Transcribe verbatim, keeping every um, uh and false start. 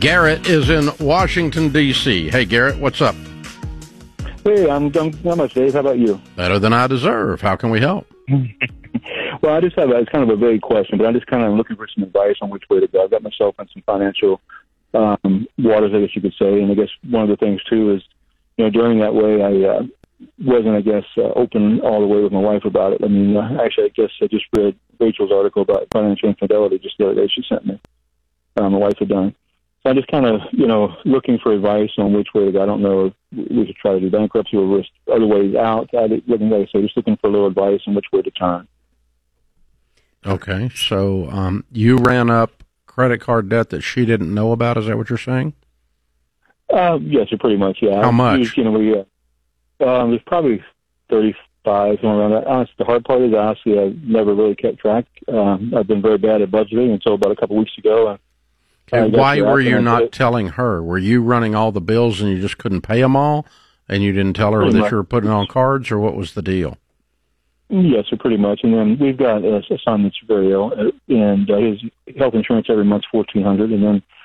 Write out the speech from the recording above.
Garrett is in Washington, D C Hey, Garrett, what's up? Hey, I'm, I'm not much, Dave. How about you? Better than I deserve. How can we help? Well, I just have a, it's kind of a vague question, but I'm just kind of looking for some advice on which way to go. I've got myself in some financial um, waters, I guess you could say, and I guess one of the things, too, is, you know, during that way, I uh, wasn't, I guess, uh, open all the way with my wife about it. I mean, uh, actually, I guess I just read Rachel's article about financial infidelity just the other day she sent me. Uh, my wife had done. So I'm just kind of, you know, looking for advice on which way to go. I don't know if we should try to do bankruptcy or risk other ways out. I looking, like I say, just looking for a little advice on which way to turn. Okay, so um, you ran up credit card debt that she didn't know about. Is that what you're saying? Uh, yes, pretty much. Yeah. How much? Used, you know, we, uh, um, there's probably thirty-five somewhere around that. Honestly, the hard part is honestly I've never really kept track. Um, I've been very bad at budgeting until about a couple weeks ago. Uh, Okay, why were you not telling her? Were you running all the bills and you just couldn't pay them all, and you didn't tell her that you were putting on cards, or what was the deal? Yes, sir, pretty much. And then we've got a son that's very ill, and uh, his health insurance every month's fourteen hundred dollars, and then